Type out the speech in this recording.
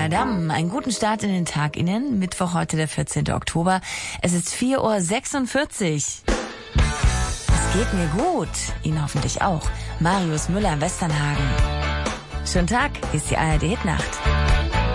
Madame, einen guten Start in den Tag Ihnen. Mittwoch, heute der 14. Oktober. Es ist 4:46 Uhr. Es geht mir gut. Ihnen hoffentlich auch. Marius Müller, Westernhagen. Schönen Tag, hier ist die ARD Hitnacht.